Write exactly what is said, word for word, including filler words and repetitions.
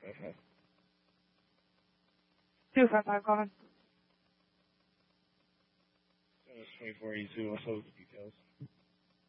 five five. Two five five calling. That was twenty-four eighty-two. What's those details?